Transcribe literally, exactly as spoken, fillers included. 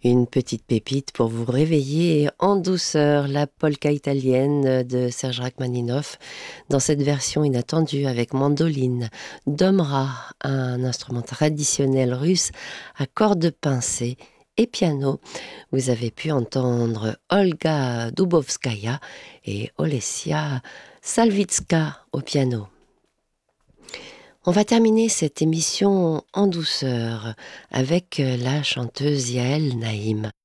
Une petite pépite pour vous réveiller en douceur, la polka italienne de Serge Rachmaninoff, dans cette version inattendue avec mandoline, domra, un instrument traditionnel russe à cordes pincées, et piano. Vous avez pu entendre Olga Dubovskaya et Olesia Salvitska au piano. On va terminer cette émission en douceur avec la chanteuse Yael Naïm.